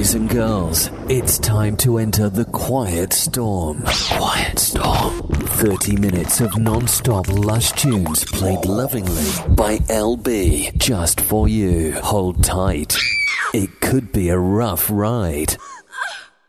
Boys and girls, it's time to enter the Quiet Storm. Quiet Storm. 30 minutes of non-stop lush tunes played lovingly by LB, just for you. Hold tight. It could be a rough ride.